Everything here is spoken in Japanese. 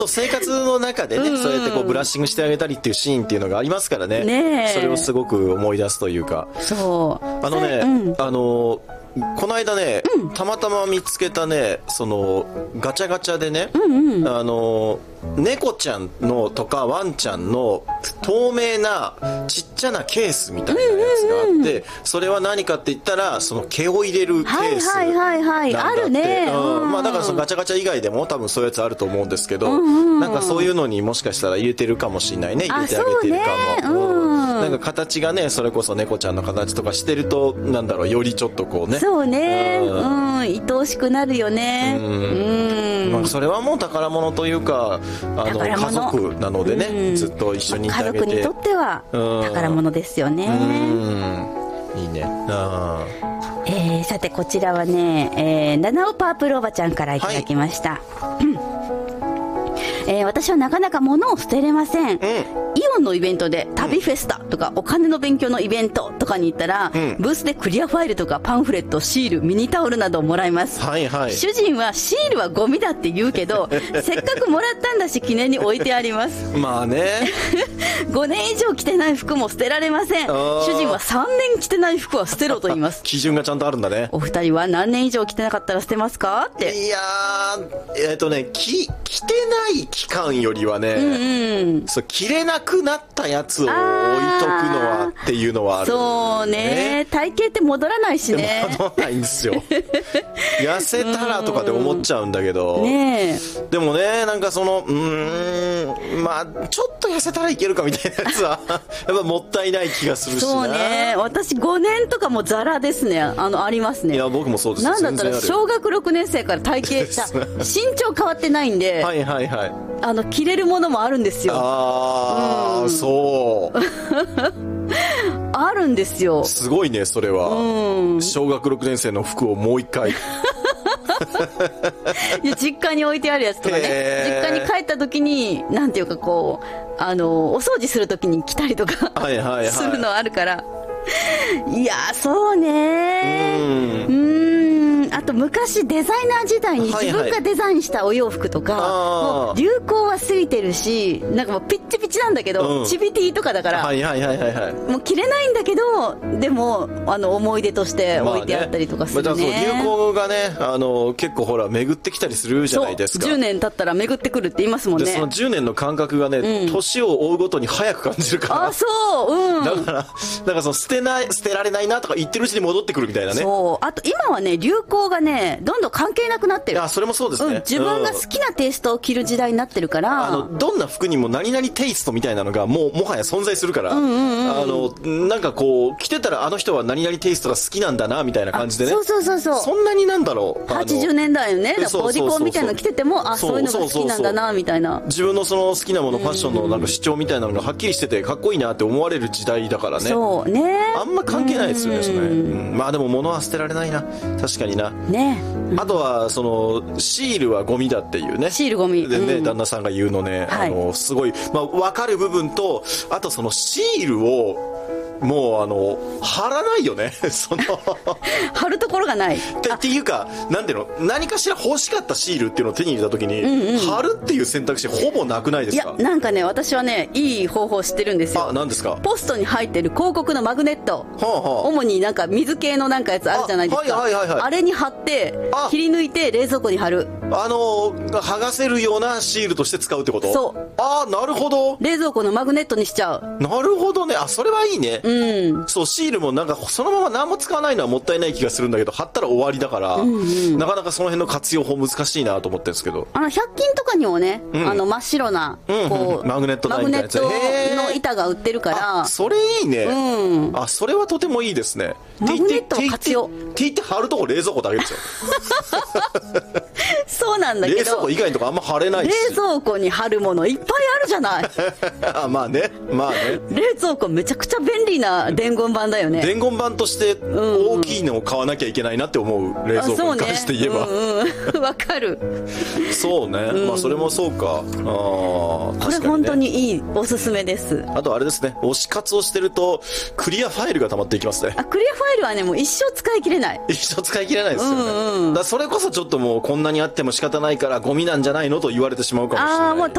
生活の中でね、そうやってこうブラッシングしてあげたりっていうシーンっていうのがありますからね。それをすごく思い出すというか。 そう。 この間ね、たまたま見つけたね、そのガチャガチャでね、猫ちゃんのとかワンちゃんの透明なちっちゃなケースみたいなやつがあって、それは何かって言ったらその毛を入れるケースなんだって。 あるね。 まあだからそのガチャガチャ以外でも多分そういうやつあると思うんですけど、なんかそういうのにもしかしたら入れてるかもしれないね。入れてあげてるかも。なんか形がね、それこそ猫ちゃんの形とかしてると、なんだろう、よりちょっとこうね。 そうね。愛おしくなるよね。 まあそれはもう宝物というか、家族なのでね、ずっと一緒にいてあげて。 家族にとっては宝物ですよね。 いいね。 さてこちらはね、七尾パープルおばちゃんからいただきました。私はなかなか物を捨てれません。イオンのイベントで旅フェスタとかお金の勉強のイベントとかに行ったら、ブースでクリアファイルとかパンフレット、シール、ミニタオルなどをもらいます。主人はシールはゴミだって言うけどせっかくもらったんだし記念に置いてあります。 まあね 5年以上着てない服も捨てられません。主人は3年着てない服は捨てろと言います基準がちゃんとあるんだね。 お二人は何年以上着てなかったら捨てますかって。 いやー、着てない期間よりはね、そう着れなくなったやつを置いとくのはっていうのはある。 そうね、体型って戻らないしね。 戻らないんですよ痩せたらとかで思っちゃうんだけど、でもね、なんかそのまあちょっと痩せたらいけるかみたいなやつはやっぱもったいない気がするしな。 そうね、私5年とかもザラですね。ありますね。 いや僕もそうです。 なんだったら小学6年生から体型身長変わってないんで、着れるものもあるんですよ。そうあるんですよ。 すごいねそれは。小学6年生の服をもう一回いや実家に置いてあるやつとかね、実家に帰った時になんていうかこうお掃除する時に着たりとかするのあるから。いやそうね。あと昔デザイナー時代に自分がデザインしたお洋服とか、もう流行は過ぎてるし、なんかもうピッチピチなんだけど、チビティとかだからもう着れないんだけど、でも思い出として置いてあったりとかするね。 流行がね結構ほら巡ってきたりするじゃないですか。 10年経ったら巡ってくるって言いますもんね。 でその10年の感覚がね、年を追うごとに早く感じるから。だからその捨てられないなとか言ってるうちに戻ってくるみたいなね。 あと今はね、流行がねどんどん関係なくなってる。 それもそうですね。 自分が好きなテイストを着る時代になってるから、 どんな服にも何々テイストみたいなのがもはや存在するから、なんかこう着てたらあの人は何々テイストが好きなんだなみたいな感じでね。そんなになんだろう、 80年代のねボディコンみたいなの着ててもそういうのが好きなんだなみたいな、 自分のその好きなもの、ファッションのなんか主張みたいなのがはっきりしててかっこいいなって思われる時代だからね。 そうね、 あんま関係ないですよねそれ。まあでも物は捨てられないな、確かにな。あとはそのシールはゴミだっていうね。 シールゴミでね、旦那さんが言うのね、すごい分かる部分と、あとそのシールをもう貼らないよね貼るところがないっていうか、なんていうの、何かしら欲しかったシールっていうのを手に入れた時に、貼るっていう選択肢ほぼなくないですか？ いやなんかね、私はねいい方法知ってるんですよ。 何ですか？ ポストに入ってる広告のマグネット、主になんか水系のなんかやつあるじゃないですか。あれに貼って切り抜いて冷蔵庫に貼る。 剥がせるようなシールとして使うってこと？ そう。 なるほど。 冷蔵庫のマグネットにしちゃう。 なるほどね。それはいいね。そう、シールもなんかそのまま何も使わないのはもったいない気がするんだけど、貼ったら終わりだから、なかなかその辺の活用法難しいなと思ってるんですけど、 100均とかにもね、真っ白なこうマグネットの板が売ってるから、 それいいね。それはとてもいいですね。 マグネットを活用。 って言って貼るとこ冷蔵庫だけですよそうなんだけど、 冷蔵庫以外のとこあんま貼れないし、 冷蔵庫に貼るものいっぱいあるじゃないまあね。 冷蔵庫めちゃくちゃ便利な伝言板だよね。 伝言板として大きいのを買わなきゃいけないなって思う、冷蔵庫に関して言えば。 わかる。 そうね、それもそうか。 これ本当にいい、おすすめです。 あとあれですね、推し活をしてるとクリアファイルが溜まっていきますね。 クリアファイルはねもう一生使い切れない。 一生使い切れないですよね。だそれこそちょっともうこんなにあっても仕方ないからゴミなんじゃないのと言われてしまうかもしれない。